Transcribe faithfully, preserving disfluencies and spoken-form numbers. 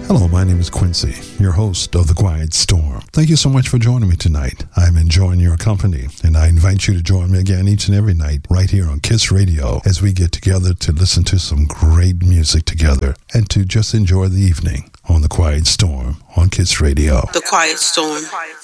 Hello, my name is Quincy, your host of The Quiet Storm. Thank you so much for joining me tonight. I'm enjoying your company, and I invite you to join me again each and every night right here on Kiss Radio as we get together to listen to some great music together and to just enjoy the evening on The Quiet Storm on Kiss Radio. The Quiet Storm.